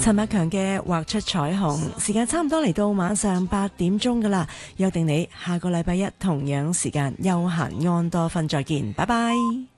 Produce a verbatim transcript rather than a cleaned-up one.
陳百強嘅畫出彩虹，時間差唔多嚟到晚上八點鐘噶啦，約定你下個禮拜一同樣時間休閒安多芬再見，拜拜。